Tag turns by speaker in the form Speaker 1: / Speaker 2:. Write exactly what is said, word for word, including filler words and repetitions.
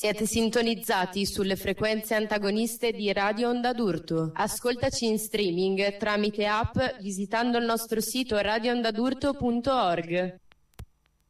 Speaker 1: Siete sintonizzati sulle frequenze antagoniste di Radio Onda d'Urto. Ascoltaci in streaming tramite app visitando il nostro sito radio onda d'urto punto org.